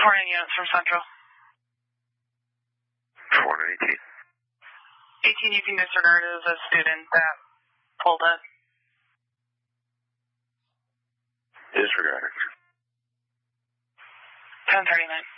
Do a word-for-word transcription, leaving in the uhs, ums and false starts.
Four nine units from Central. Four nine eighteen. Eighteen, you can disregard as a student that pulled it. Disregarded. Ten thirty nine.